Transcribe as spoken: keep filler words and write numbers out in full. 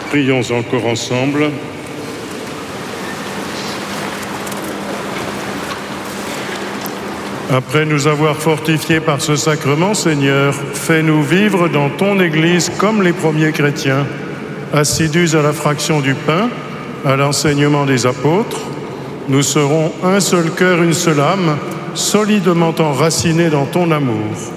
Prions encore ensemble. Après nous avoir fortifiés par ce sacrement, Seigneur, fais-nous vivre dans ton Église comme les premiers chrétiens, assidus à la fraction du pain, à l'enseignement des apôtres. Nous serons un seul cœur, une seule âme, solidement enracinés dans ton amour.